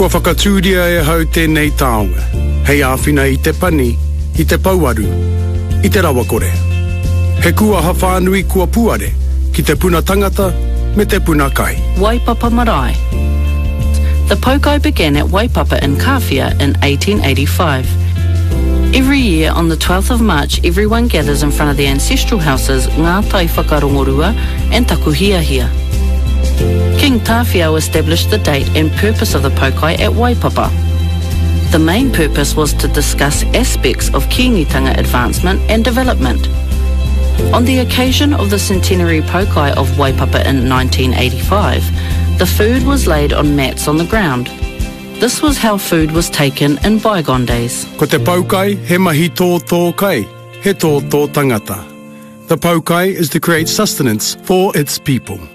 Kua whakatūria e hau tēnei taonga. Hei āwhina I te pani, I te pauaru, I te rawakore. He kua hawhanui kua puare, ki te puna tangata, me te puna kai. Waipapa Marae. The Pokai began at Waipapa in Kawhia in 1885. Every year on the 12th of March, everyone gathers in front of the ancestral houses, Ngā Tai Whakarongorua and Takuhiahia. King Tawhiao established the date and purpose of the Pokai at Waipapa. The main purpose was to discuss aspects of kīngitanga advancement and development. On the occasion of the centenary Pokai of Waipapa in 1985, the food was laid on mats on the ground. This was how food was taken in bygone days. Ko te Pokai, he mahi tō kai, he tō tangata. The Pokai is to create sustenance for its people.